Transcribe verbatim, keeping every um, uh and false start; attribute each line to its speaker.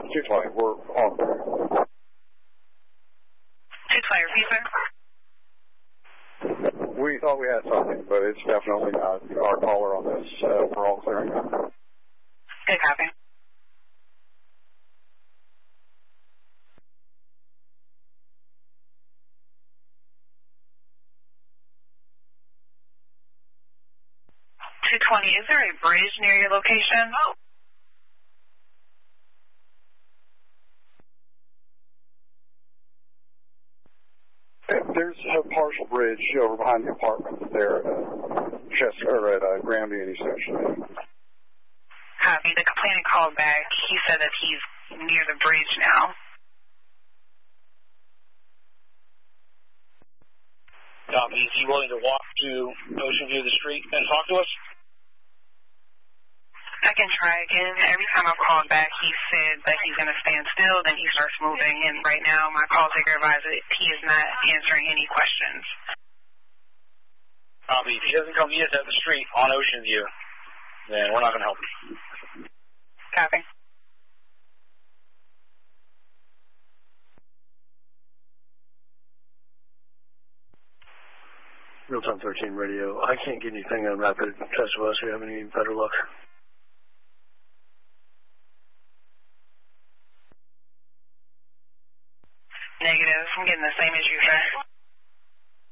Speaker 1: two twenty, we're on.
Speaker 2: two twenty, repeat, sir?
Speaker 1: We thought we had something, but it's definitely not our caller on this. Uh, we're all clearing up.
Speaker 2: Good copy. two twenty, is there a bridge near your location? Oh.
Speaker 1: There's a partial bridge over behind the apartment there at uh, Chester, or at uh, Granby Station.
Speaker 2: Copy. The complainant called back. He said that he's near the bridge now.
Speaker 3: Copy. Is he willing to walk to Ocean View of the street and talk to us?
Speaker 2: I can try again. Every time I've called back, he said that he's going to stand still, then he starts moving, and right now my call taker advisor, he is not answering any questions.
Speaker 3: Copy. If he doesn't come meet us at the street on Ocean View, then we're not going to help him.
Speaker 2: Copy.
Speaker 4: Real-time thirteen radio. I can't get anything on rapid test of us. Do you have any better luck?
Speaker 2: Negative. I'm getting the same as you, sir.